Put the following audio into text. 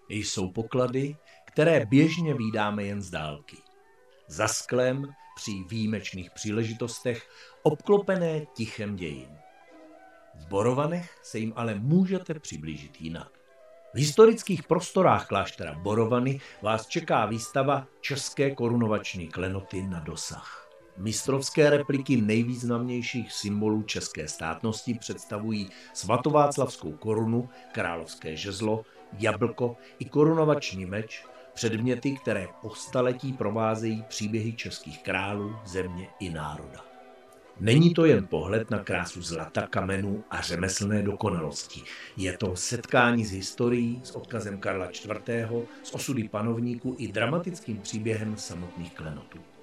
Jsou poklady, které běžně vídáme jen z dálky. Za sklem, při výjimečných příležitostech, obklopené tichem dějin. V Borovanech se jim ale můžete přiblížit jinak. V historických prostorách kláštera Borovany vás čeká výstava České korunovační klenoty na dosah. Mistrovské repliky nejvýznamnějších symbolů české státnosti představují svatováclavskou korunu, královské žezlo, jablko i korunovační meč, předměty, které po staletí provázejí příběhy českých králů, země i národa. Není to jen pohled na krásu zlata, kamenů a řemeslné dokonalosti. Je to setkání s historií, s odkazem Karla IV., s osudy panovníků i dramatickým příběhem samotných klenotů.